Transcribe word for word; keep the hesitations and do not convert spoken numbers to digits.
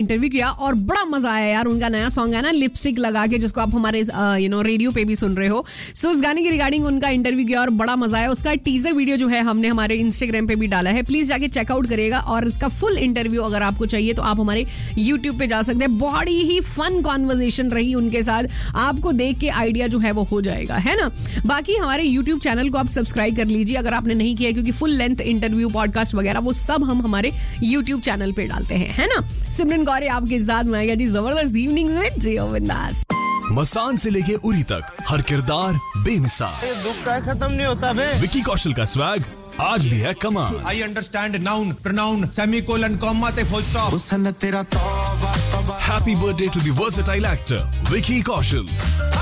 Interview किया और बड़ा मजा आया यार. उनका नया सॉन्ग है ना लिपस्टिक लगा के, जिसको आप हमारे यू नो रेडियो पे भी सुन रहे हो. सो so, उस गाने की रिगार्डिंग उनका इंटरव्यू किया और बड़ा मजा आया. उसका टीजर वीडियो जो है हमने हमारे इंस्टाग्राम पे भी डाला है, प्लीज जाके चेकआउट करिएगा. और इसका फुल इंटरव्यू अगर आपको चाहिए तो आप हमारे यूट्यूब पे जा सकते हैं. बड़ी ही फन कॉन्वर्सेशन रही उनके साथ, आपको देख के आइडिया जो है वो हो जाएगा, है ना. बाकी हमारे यूट्यूब चैनल को आप सब्सक्राइब कर लीजिए अगर आपने नहीं किया, क्योंकि फुल लेंथ इंटरव्यू, पॉडकास्ट वगैरह वो सब हम हमारे यूट्यूब चैनल पे डालते हैं, है ना. सिमरन गौरे आपके साथ में आएगा जी जबरदस्त इवनिंग्स में जियो बिंदास. मसान से लेके उरी तक हर किरदार बेमिसाल. दुख का खत्म नहीं होता बे. विकी कौशल का स्वैग आज भी है कमाल. I understand noun pronoun semicolon comma ते full stop. Happy birthday to the versatile actor Vicky Kaushal.